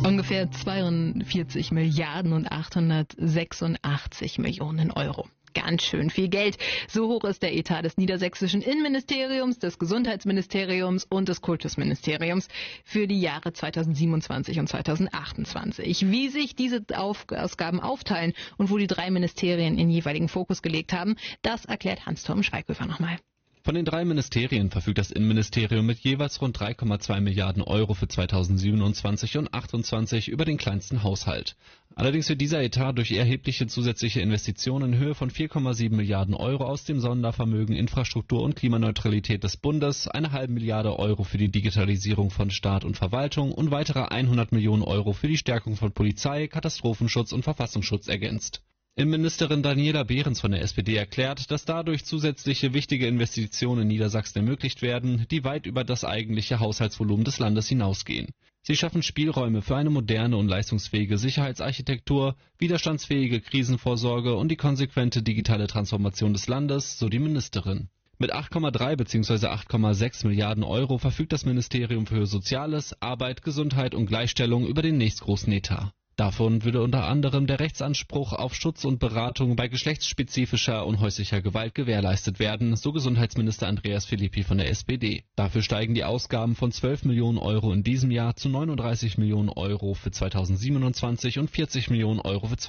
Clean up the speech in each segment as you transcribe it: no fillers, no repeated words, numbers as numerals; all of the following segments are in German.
Ungefähr 42 Milliarden und 886 Millionen Euro. Ganz schön viel Geld. So hoch ist der Etat des niedersächsischen Innenministeriums, des Gesundheitsministeriums und des Kultusministeriums für die Jahre 2027 und 2028. Wie sich diese Ausgaben aufteilen und wo die drei Ministerien in jeweiligen Fokus gelegt haben, das erklärt Hans-Torben Schweighöfer nochmal. Von den drei Ministerien verfügt das Innenministerium mit jeweils rund 3,2 Milliarden Euro für 2027 und 2028 über den kleinsten Haushalt. Allerdings wird dieser Etat durch erhebliche zusätzliche Investitionen in Höhe von 4,7 Milliarden Euro aus dem Sondervermögen Infrastruktur und Klimaneutralität des Bundes, eine halbe Milliarde Euro für die Digitalisierung von Staat und Verwaltung und weitere 100 Millionen Euro für die Stärkung von Polizei, Katastrophenschutz und Verfassungsschutz ergänzt. Innenministerin Daniela Behrens von der SPD erklärt, dass dadurch zusätzliche wichtige Investitionen in Niedersachsen ermöglicht werden, die weit über das eigentliche Haushaltsvolumen des Landes hinausgehen. Sie schaffen Spielräume für eine moderne und leistungsfähige Sicherheitsarchitektur, widerstandsfähige Krisenvorsorge und die konsequente digitale Transformation des Landes, so die Ministerin. Mit 8,3 bzw. 8,6 Milliarden Euro verfügt das Ministerium für Soziales, Arbeit, Gesundheit und Gleichstellung über den nächstgroßen Etat. Davon würde unter anderem der Rechtsanspruch auf Schutz und Beratung bei geschlechtsspezifischer und häuslicher Gewalt gewährleistet werden, so Gesundheitsminister Andreas Philippi von der SPD. Dafür steigen die Ausgaben von 12 Millionen Euro in diesem Jahr zu 39 Millionen Euro für 2027 und 40 Millionen Euro für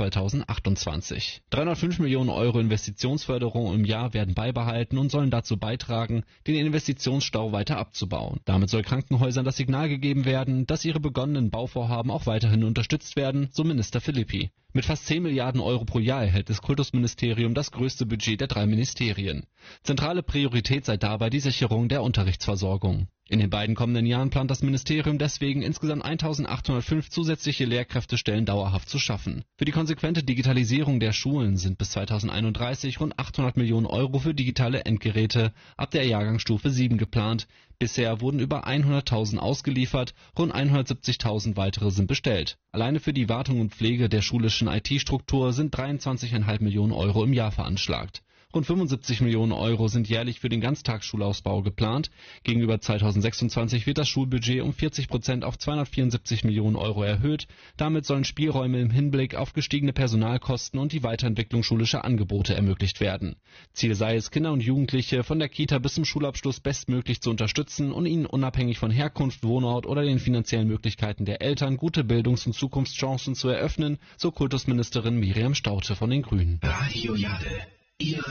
2028. 305 Millionen Euro Investitionsförderung im Jahr werden beibehalten und sollen dazu beitragen, den Investitionsstau weiter abzubauen. Damit soll Krankenhäusern das Signal gegeben werden, dass ihre begonnenen Bauvorhaben auch weiterhin unterstützt werden, so Minister Philippi. Mit fast 10 Milliarden Euro pro Jahr erhält das Kultusministerium das größte Budget der drei Ministerien. Zentrale Priorität sei dabei die Sicherung der Unterrichtsversorgung. In den beiden kommenden Jahren plant das Ministerium deswegen insgesamt 1.805 zusätzliche Lehrkräftestellen dauerhaft zu schaffen. Für die konsequente Digitalisierung der Schulen sind bis 2031 rund 800 Millionen Euro für digitale Endgeräte ab der Jahrgangsstufe 7 geplant. Bisher wurden über 100.000 ausgeliefert, rund 170.000 weitere sind bestellt. Alleine für die Wartung und Pflege der schulischen IT-Struktur sind 23,5 Millionen Euro im Jahr veranschlagt. Rund 75 Millionen Euro sind jährlich für den Ganztagsschulausbau geplant. Gegenüber 2026 wird das Schulbudget um 40% auf 274 Millionen Euro erhöht. Damit sollen Spielräume im Hinblick auf gestiegene Personalkosten und die Weiterentwicklung schulischer Angebote ermöglicht werden. Ziel sei es, Kinder und Jugendliche von der Kita bis zum Schulabschluss bestmöglich zu unterstützen und ihnen unabhängig von Herkunft, Wohnort oder den finanziellen Möglichkeiten der Eltern gute Bildungs- und Zukunftschancen zu eröffnen, so Kultusministerin Miriam Staudte von den Grünen. Radio Jade. Ihre